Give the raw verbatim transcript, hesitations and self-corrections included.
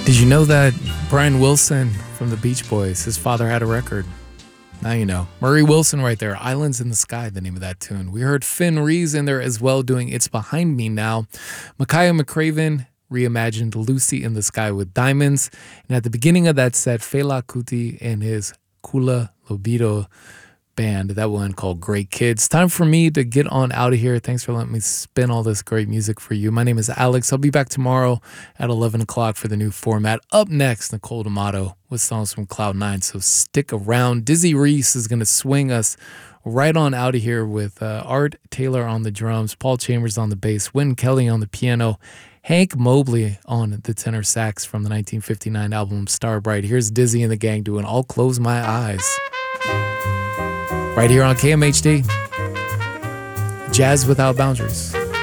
Did you know that Brian Wilson from the Beach Boys, his father had a record? Now you know. Murray Wilson right there, Islands in the Sky, the name of that tune. We heard Finn Rees in there as well doing It's Behind Me Now. Micaiah McCraven reimagined Lucy in the Sky with Diamonds. And at the beginning of that set, Fela Kuti and his Kula Lobito band, that one called Great Kids. Time for me to get on out of here. Thanks for letting me spin all this great music for you. My name is Alex. I'll be back tomorrow at eleven o'clock for the new format. Up next, Nicole D'Amato with songs from Cloud nine, so stick around. Dizzy Reese is going to swing us right on out of here with uh, Art Taylor on the drums, Paul Chambers on the bass, Wynn Kelly on the piano, Hank Mobley on the tenor sax from the nineteen fifty-nine album Starbright. Here's Dizzy and the gang doing I'll Close My Eyes. Right here on K M H D, Jazz Without Boundaries.